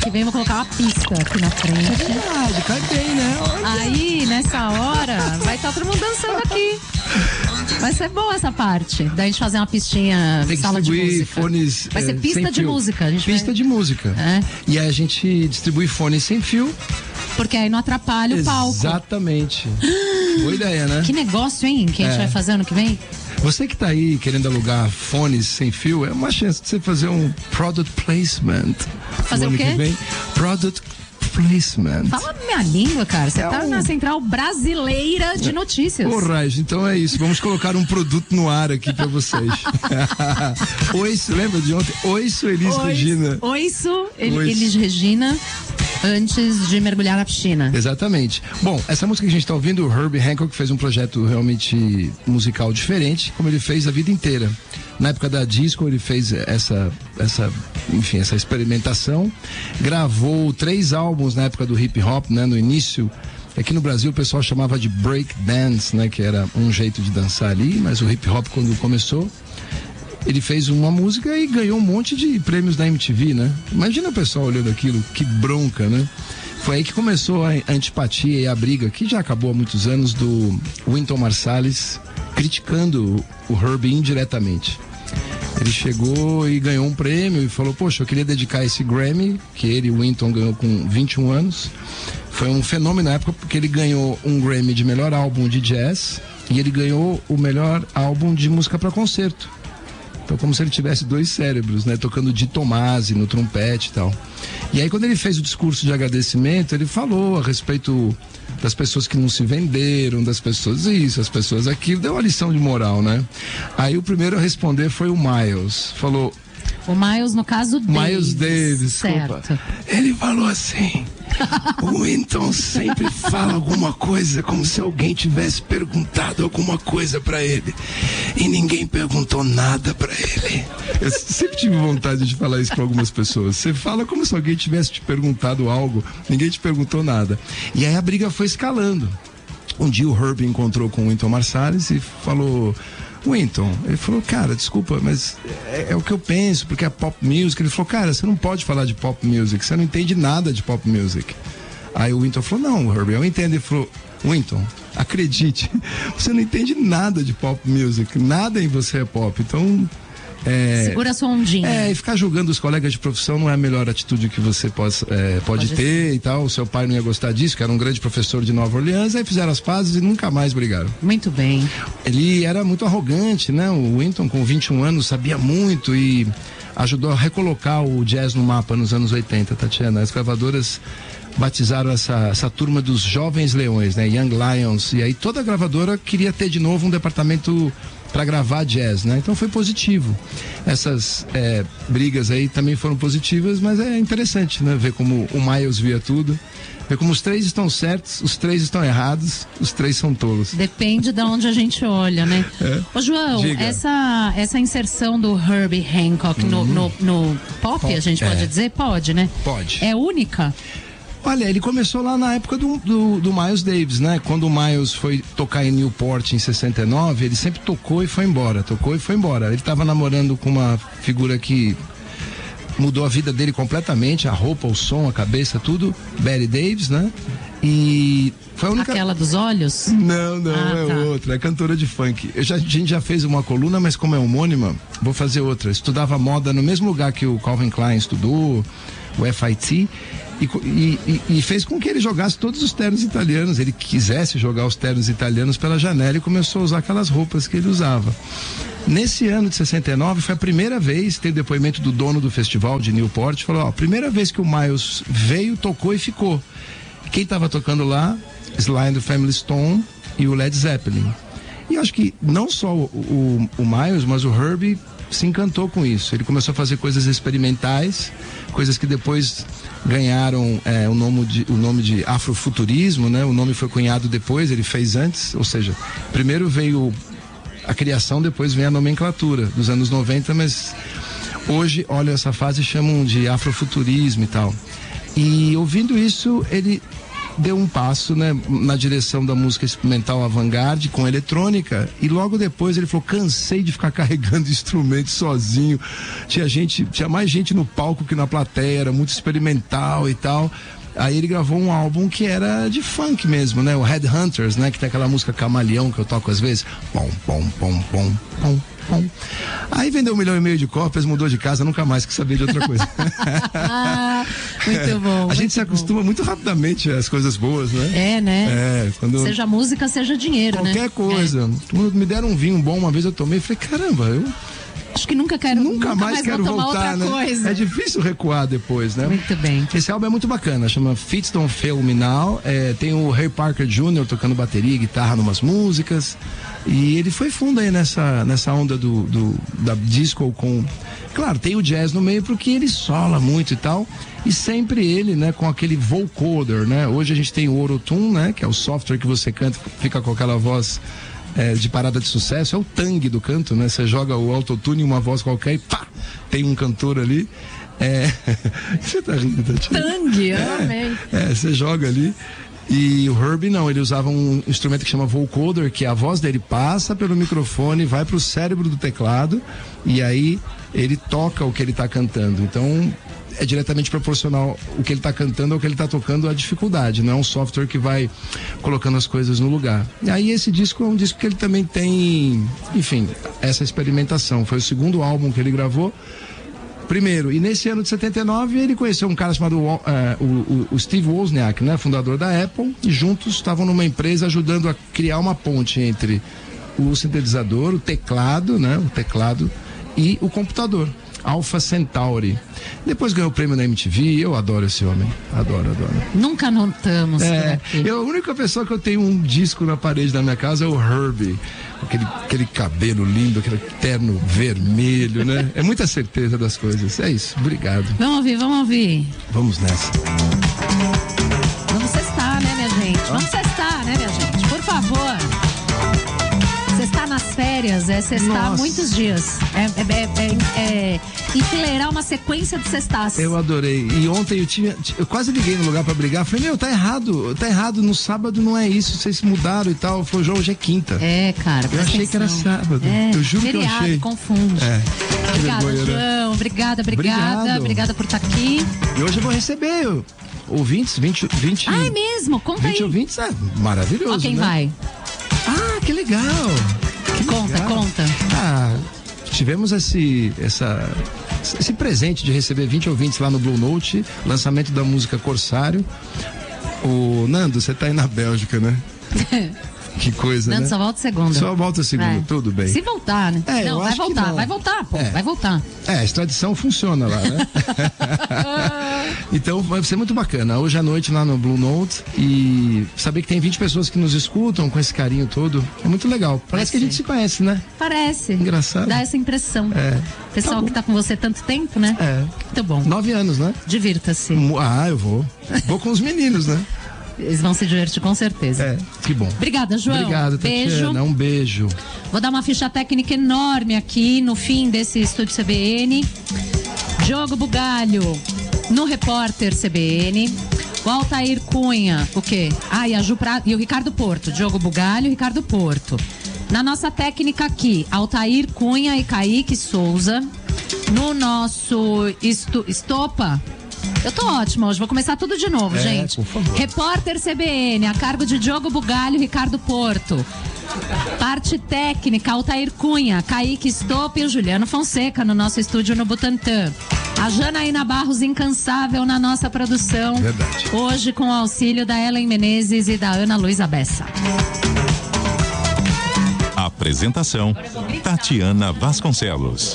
que vem eu vou colocar uma pista aqui na frente. É verdade, cai bem, né? Aí, nessa hora, vai estar todo mundo dançando aqui. Vai ser boa essa parte, da gente fazer uma pistinha, tem que sala de música. Fones, vai ser pista de música. A gente pista de música. É. E aí a gente distribui fones sem fio. Porque aí não atrapalha o palco. Exatamente. Boa ideia, né? Que negócio, hein? Que a gente vai fazer ano que vem? Você que tá aí querendo alugar fones sem fio, é uma chance de você fazer um product placement. Fazer o quê? Que vem. Product placement. Fala minha língua, cara. Você tá na Central Brasileira de Notícias. Porra, então é isso. Vamos colocar um produto no ar aqui pra vocês. Oiço, lembra de ontem? Oiço, Elis Regina. Oiço, Elis Regina. Antes de mergulhar na piscina. Exatamente. Bom, essa música que a gente está ouvindo, o Herbie Hancock fez um projeto realmente musical diferente, como ele fez a vida inteira. Na época da disco, ele fez essa experimentação. Gravou 3 álbuns na época do hip hop, né? No início, aqui no Brasil o pessoal chamava de break dance, né? Que era um jeito de dançar ali, mas o hip hop quando começou, ele fez uma música e ganhou um monte de prêmios da MTV, né? Imagina o pessoal olhando aquilo, que bronca, né? Foi aí que começou a antipatia e a briga, que já acabou há muitos anos, do Wynton Marsalis criticando o Herbie indiretamente. Ele chegou e ganhou um prêmio e falou, poxa, eu queria dedicar esse Grammy, que ele, o Wynton, ganhou com 21 anos. Foi um fenômeno na época, porque ele ganhou um Grammy de melhor álbum de jazz e ele ganhou o melhor álbum de música para concerto. Então, como se ele tivesse 2 cérebros, né? Tocando Di Tomasi no trompete e tal. E aí, quando ele fez o discurso de agradecimento, ele falou a respeito das pessoas que não se venderam, das pessoas isso, as pessoas aquilo. Deu uma lição de moral, né? Aí, o primeiro a responder foi o Miles. Falou... O Miles, no caso, Miles Davis, desculpa. Certo. Ele falou assim... O Wynton sempre fala alguma coisa como se alguém tivesse perguntado alguma coisa pra ele e ninguém perguntou nada pra ele. Eu sempre tive vontade de falar isso pra algumas pessoas. Você fala como se alguém tivesse te perguntado algo, ninguém te perguntou nada. E aí a briga foi escalando. Um dia o Herbie encontrou com o Wynton Marsalis e falou... Wynton, ele falou, cara, desculpa, mas é o que eu penso, porque é pop music. Ele falou, cara, você não pode falar de pop music, você não entende nada de pop music. Aí o Wynton falou, não, Herbie, eu entendo. Ele falou, Wynton, acredite, você não entende nada de pop music, nada em você é pop, então... segura a sua ondinha. E ficar julgando os colegas de profissão não é a melhor atitude que você pode ter e tal. O seu pai não ia gostar disso, que era um grande professor de Nova Orleans. Aí fizeram as pazes e nunca mais brigaram. Muito bem. Ele era muito arrogante, né? O Wynton, com 21 anos, sabia muito e ajudou a recolocar o jazz no mapa nos anos 80, Tatiana. As gravadoras batizaram essa turma dos jovens leões, né? Young Lions. E aí toda gravadora queria ter de novo um departamento para gravar jazz, né? Então foi positivo. Essas brigas aí também foram positivas, mas é interessante, né? Ver como o Miles via tudo, ver como os 3 estão certos, os 3 estão errados, os 3 são tolos. Depende de onde a gente olha, né? Ô João, essa inserção do Herbie Hancock no pop, a gente pode dizer? Pode, né? Pode. É única? Olha, ele começou lá na época do Miles Davis, né? Quando o Miles foi tocar em Newport em 69, ele sempre tocou e foi embora. Ele estava namorando com uma figura que mudou a vida dele completamente, a roupa, o som, a cabeça, tudo. Betty Davis, né? E foi a única... Aquela dos olhos? Não, outra, é cantora de funk. A gente já fez uma coluna, mas como é homônima, vou fazer outra. Estudava moda no mesmo lugar que o Calvin Klein estudou, o FIT. E fez com que ele jogasse todos os ternos italianos, ele quisesse jogar os ternos italianos pela janela e começou a usar aquelas roupas que ele usava. Nesse ano de 69 foi a primeira vez, teve depoimento do dono do festival de Newport, falou, a primeira vez que o Miles veio, tocou e ficou. Quem estava tocando lá? Sly and the Family Stone e o Led Zeppelin. E eu acho que não só o Miles, mas o Herbie se encantou com isso. Ele começou a fazer coisas experimentais, coisas que depois ganharam o nome de afrofuturismo, né? O nome foi cunhado depois, ele fez antes, ou seja, primeiro veio a criação, depois vem a nomenclatura dos anos 90, mas hoje, olha, essa fase chamam de afrofuturismo e tal. E ouvindo isso, ele deu um passo, né, na direção da música experimental avant-garde com eletrônica, e logo depois ele falou: cansei de ficar carregando instrumentos sozinho. Tinha mais gente no palco que na plateia, era muito experimental e tal. Aí ele gravou um álbum que era de funk mesmo, né? O Headhunters, né? Que tem aquela música Camaleão que eu toco às vezes. Pom, pom, pom, pom, pom, pom. Aí vendeu 1,5 milhão de cópias, mudou de casa, nunca mais quis saber de outra coisa. Muito bom. A gente se acostuma muito rapidamente às coisas boas, né? É, né? Quando... Seja música, seja dinheiro, qualquer coisa. Quando me deram um vinho bom, uma vez eu tomei e falei: caramba, eu... acho que nunca mais quero voltar, né? Coisa. É difícil recuar depois, né? Muito bem. Esse álbum é muito bacana, chama Fits Don't Fail Me Now. Tem o Ray Parker Jr. tocando bateria e guitarra numas músicas. E ele foi fundo aí nessa onda da disco com... Claro, tem o jazz no meio porque ele sola muito e tal. E sempre ele, né, com aquele vocoder, né? Hoje a gente tem o Auto-Tune, né? Que é o software que você canta, fica com aquela voz... de parada de sucesso, é o Tang do canto, né? Você joga o autotune em uma voz qualquer e pá, tem um cantor ali. Você tá rindo, Tatiana? Tang, eu amei. Você joga ali. E o Herbie não, ele usava um instrumento que chama vocoder, que a voz dele passa pelo microfone, vai pro cérebro do teclado e aí ele toca o que ele tá cantando. Então é diretamente proporcional o que ele está cantando ao que ele está tocando, a dificuldade, não é um software que vai colocando as coisas no lugar. E aí esse disco é um disco que ele também tem, enfim, essa experimentação. Foi o segundo álbum que ele gravou. Primeiro, e nesse ano de 79 ele conheceu um cara chamado o Steve Wozniak, né, fundador da Apple, e juntos estavam numa empresa ajudando a criar uma ponte entre o sintetizador, o teclado e o computador. Alpha Centauri. Depois ganhou o prêmio na MTV. Eu adoro esse homem. Adoro. Nunca notamos. A única pessoa que eu tenho um disco na parede da minha casa é o Herbie. Aquele cabelo lindo, aquele terno vermelho, né? É muita certeza das coisas. É isso. Obrigado. Vamos ouvir. Vamos nessa. Vamos cestar, né, minha gente? Vamos cestar, né, minha gente? Por favor. Cestar nas férias é cestar muitos dias. Enfileirar uma sequência de cestas. Eu adorei. E ontem eu quase liguei no lugar pra brigar. Falei: tá errado. No sábado não é isso. Vocês mudaram e tal. Falei: João, hoje é quinta. Cara. Eu achei que era sábado. Eu juro que eu achei. Confunde. Obrigada, João. Obrigada. Obrigada por estar aqui. E hoje eu vou receber ouvintes, 20. Ah, é mesmo? Conta 20 aí. 20 ouvintes, maravilhoso. Ó, quem vai? Que legal. Conta. Tivemos esse presente de receber 20 ouvintes lá no Blue Note, lançamento da música Corsário. O Nando, você tá aí na Bélgica, né? Que coisa, Nando, né? Só volta segunda. Tudo bem. Se voltar, né? Não, vai voltar, pô. Vai voltar. A extradição funciona lá, né? Então vai ser muito bacana. Hoje à noite lá no Blue Note, e saber que tem 20 pessoas que nos escutam com esse carinho todo, é muito legal. Parece que a gente se conhece, né? Parece. Engraçado. Dá essa impressão. Pessoal que tá com você tanto tempo, né? Muito bom. 9 anos, né? Divirta-se. Eu vou. Vou com os meninos, né? Eles vão se divertir com certeza. Que bom. Obrigada, João. Obrigado, Tatiana. Beijo. Um beijo. Vou dar uma ficha técnica enorme aqui no fim desse Estúdio CBN. Diogo Bugalho no Repórter CBN. O Altair Cunha, o quê? E a Ju e o Ricardo Porto. Diogo Bugalho e Ricardo Porto. Na nossa técnica aqui, Altair Cunha e Kaique Souza. No nosso Estopa. Eu tô ótima hoje, vou começar tudo de novo, gente. Por favor. Repórter CBN, a cargo de Diogo Bugalho e Ricardo Porto. Parte técnica, Altair Cunha, Kaique Estopa e o Juliano Fonseca no nosso estúdio no Butantã. A Janaína Barros, incansável na nossa produção. Verdade. Hoje com o auxílio da Ellen Menezes e da Ana Luísa Bessa. Apresentação, Tatiana Vasconcelos.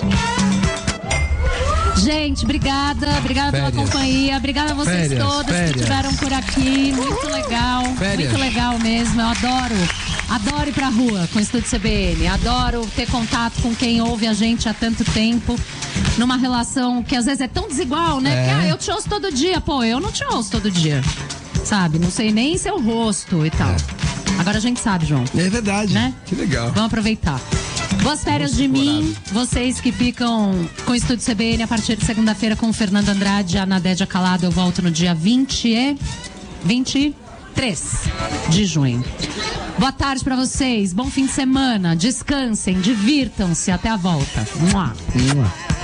Gente, obrigada pela companhia, obrigada a vocês todas que estiveram por aqui, muito legal mesmo, eu adoro ir pra rua com o Estúdio CBN, adoro ter contato com quem ouve a gente há tanto tempo, numa relação que às vezes é tão desigual, né? Porque eu te ouço todo dia, eu não te ouço todo dia, sabe? Não sei nem seu rosto e tal. Agora a gente sabe, João. É verdade, né? Que legal. Vamos aproveitar. Boas férias de mim, vocês que ficam com o Estúdio CBN a partir de segunda-feira com o Fernando Andrade, a Nadédia Calado. Eu volto no dia 20 3 de junho. Boa tarde pra vocês, bom fim de semana, descansem, divirtam-se, até a volta. Mua.